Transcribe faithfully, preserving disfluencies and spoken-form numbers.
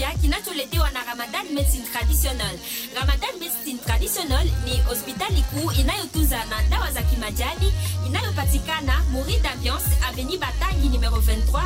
kipya kinacholetewa na Ramadan Medicine Traditional. Ramadan Medicine Traditional ni hospitali kuu inayotunza na dawa za kimajani inayopatikana Mourid Ambiance Avenue Batangi numero vingt-trois